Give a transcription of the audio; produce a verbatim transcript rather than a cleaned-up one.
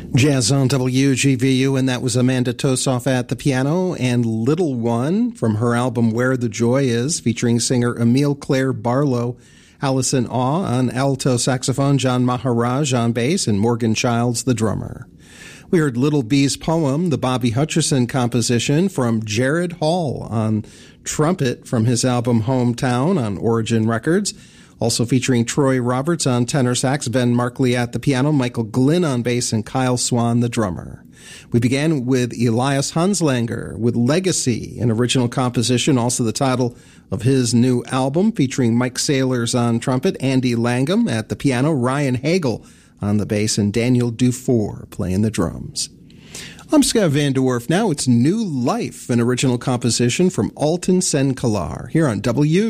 Jazz on W G V U, and that was Amanda Tosoff at the piano, and Little One from her album Where the Joy Is, featuring singer Emile Claire Barlow, Allison Awe on alto saxophone, John Maharaj on bass, and Morgan Childs, the drummer. We heard Little Bee's poem, the Bobby Hutcherson composition, from Jared Hall on trumpet from his album Hometown on Origin Records. Also featuring Troy Roberts on tenor sax, Ben Markley at the piano, Michael Glynn on bass, and Kyle Swan, the drummer. We began with Elias Hanslanger with Legacy, an original composition, also the title of his new album, featuring Mike Sailors on trumpet, Andy Langham at the piano, Ryan Hagel on the bass, and Daniel Dufour playing the drums. I'm Scott Van De Werf. Now it's New Life, an original composition from Alton Senkalar, here on W